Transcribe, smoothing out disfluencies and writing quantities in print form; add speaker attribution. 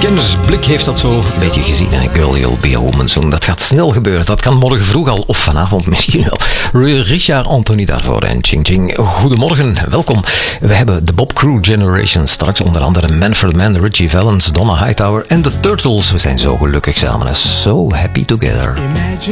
Speaker 1: Kennersblik heeft dat zo een beetje gezien. Hè? Girl, You'll Be a Woman Song. Dat gaat snel gebeuren. Dat kan morgen vroeg al, of vanavond misschien wel. Richard Anthony daarvoor en Ching Ching. Goedemorgen, welkom. We hebben de Bob Crew Generation straks. Onder andere Manfred Mann, Richie Valens, Donna Hightower en The Turtles. We zijn zo gelukkig samen. So happy together.
Speaker 2: Imagine